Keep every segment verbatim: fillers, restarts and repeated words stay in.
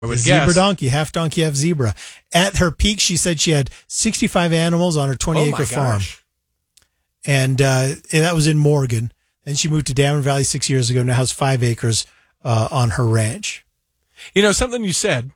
I would zebra guess. donkey, half donkey, half zebra. At her peak, she said she had sixty-five animals on her twenty-acre oh farm. And, uh, and that was in Morgan. Then she moved to Dameron Valley six years ago, now has five acres uh, on her ranch. You know, something you said,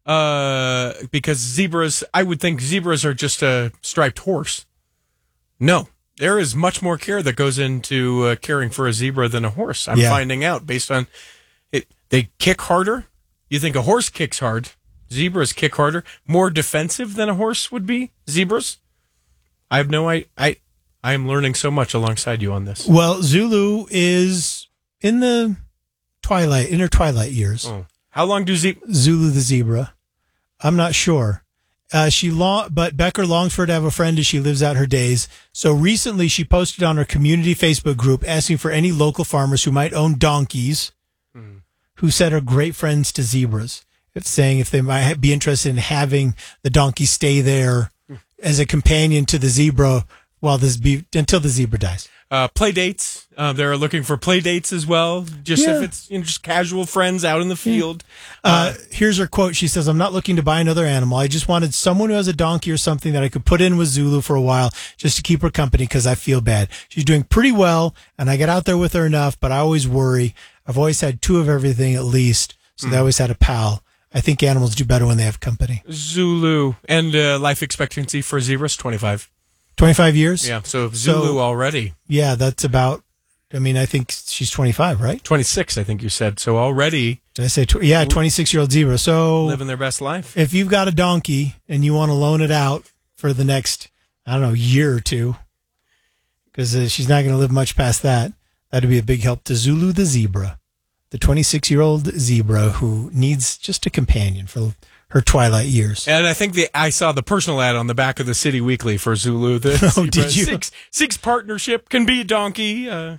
uh, because zebras, I would think zebras are just a striped horse. No, there is much more care that goes into uh, caring for a zebra than a horse. I'm Yeah. finding out based on it. They kick harder. You think a horse kicks hard. Zebras kick harder. More defensive than a horse would be, zebras. I have no I I I am learning so much alongside you on this. Well, Zulu is in the twilight, in her twilight years. Oh. How long do ze- Zulu the zebra? I'm not sure. Uh, she long, but Becker longs for her to have a friend as she lives out her days. So recently she posted on her community Facebook group asking for any local farmers who might own donkeys mm. who said are great friends to zebras. It's saying if they might be interested in having the donkey stay there mm. as a companion to the zebra while this be until the zebra dies. Uh, play dates. Uh, they're looking for play dates as well. Just Yeah. if it's you know, just casual friends out in the field. Uh, here's her quote. She says, I'm not looking to buy another animal. I just wanted someone who has a donkey or something that I could put in with Zulu for a while just to keep her company because I feel bad. She's doing pretty well, and I get out there with her enough, but I always worry. I've always had two of everything at least, so mm. they always had a pal. I think animals do better when they have company. Zulu. And uh, life expectancy for zebras, twenty-five. twenty-five years? Yeah, so Zulu so, already. Yeah, that's about, I mean, I think she's twenty-five, right? twenty-six, I think you said. So already. Did I say, tw- yeah, twenty-six-year-old zebra. So living their best life. If you've got a donkey and you want to loan it out for the next, I don't know, year or two, because uh, she's not going to live much past that, that'd be a big help to Zulu the zebra, the twenty-six-year-old zebra who needs just a companion for her twilight years. And I think the I saw the personal ad on the back of the City Weekly for Zulu. The oh, did you? Six, six partnership can be donkey. Uh,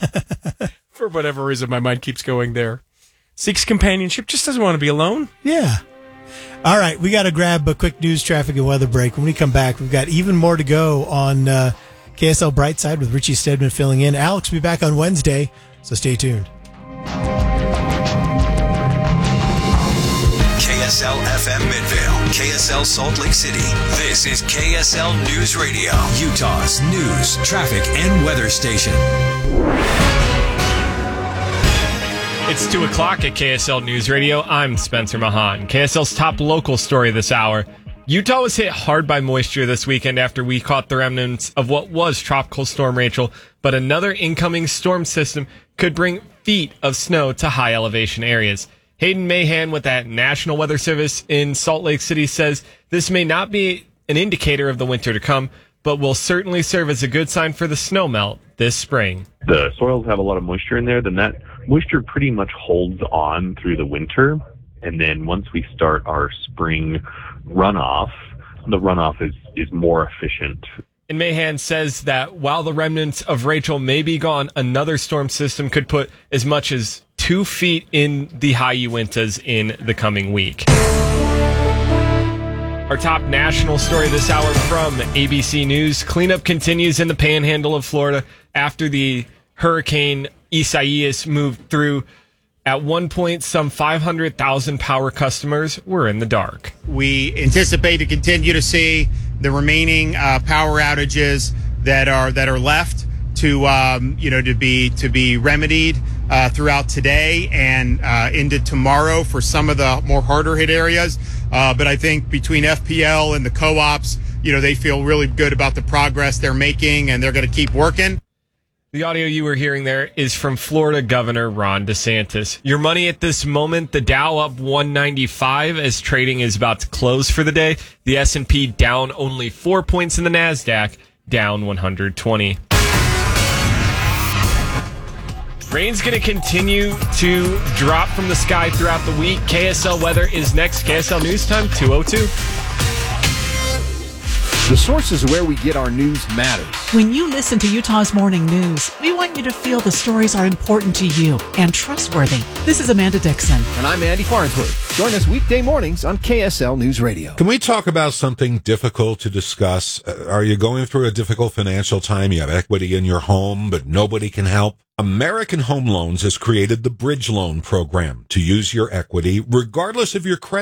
for whatever reason, my mind keeps going there. Six companionship just doesn't want to be alone. Yeah. All right, we got to grab a quick news, traffic, and weather break. When we come back, we've got even more to go on uh, K S L Brightside with Richie Stedman filling in. Alex will be back on Wednesday, so stay tuned. K S L F M Midvale, K S L Salt Lake City. This is K S L News Radio, Utah's news, traffic, and weather station. It's two o'clock at K S L News Radio. I'm Spencer Mahan. K S L's top local story this hour. Utah was hit hard by moisture this weekend after we caught the remnants of what was Tropical Storm Rachel, but another incoming storm system could bring feet of snow to high elevation areas. Hayden Mahan with that National Weather Service in Salt Lake City says this may not be an indicator of the winter to come, but will certainly serve as a good sign for the snow melt this spring. The soils have a lot of moisture in there, then that moisture pretty much holds on through the winter. And then once we start our spring runoff, the runoff is, is more efficient. And Mahan says that while the remnants of Rachel may be gone, another storm system could put as much as two feet in the high Uintas in the coming week. Our top national story this hour from A B C News. Cleanup continues in the panhandle of Florida after the Hurricane Isaias moved through. At one point, some five hundred thousand power customers were in the dark. We anticipate to continue to see the remaining uh, power outages that are that are left to um, you know to be to be remedied uh, throughout today and uh, into tomorrow for some of the more harder hit areas. Uh, but I think between F P L and the co-ops, you know, they feel really good about the progress they're making, and they're going to keep working. The audio you were hearing there is from Florida Governor Ron DeSantis. Your money at this moment, the Dow up one ninety-five as trading is about to close for the day. The S and P down only four points in the NASDAQ, down one hundred twenty. Rain's going to continue to drop from the sky throughout the week. K S L weather is next. K S L News Time, two oh two. The sources where we get our news matters. When you listen to Utah's Morning News, we want you to feel the stories are important to you and trustworthy. This is Amanda Dixon. And I'm Andy Farnsworth. Join us weekday mornings on K S L News Radio. Can we talk about something difficult to discuss? Uh, are you going through a difficult financial time? You have equity in your home, but nobody can help? American Home Loans has created the Bridge Loan Program to use your equity regardless of your credit.